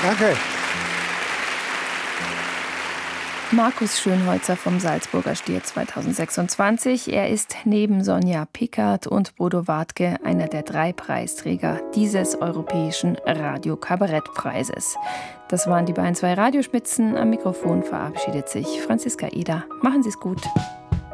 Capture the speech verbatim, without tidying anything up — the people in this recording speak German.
Danke. Markus Schönholzer vom Salzburger Stier zweitausendsechsundzwanzig. Er ist neben Sonja Pickard und Bodo Wartke einer der drei Preisträger dieses europäischen Radio-Kabarett-Preises. Das waren die Bayern zwei Radiospitzen. Am Mikrofon verabschiedet sich Franziska Eder. Machen Sie es gut.